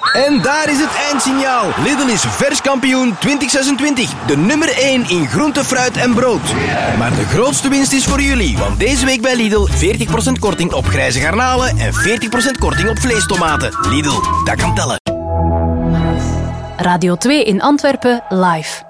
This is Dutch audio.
En daar is het eindsignaal. Lidl is verskampioen 2026. De nummer 1 in groente, fruit en brood. Maar de grootste winst is voor jullie. Want deze week bij Lidl 40% korting op grijze garnalen en 40% korting op vleestomaten. Lidl, dat kan tellen. Radio 2 in Antwerpen live.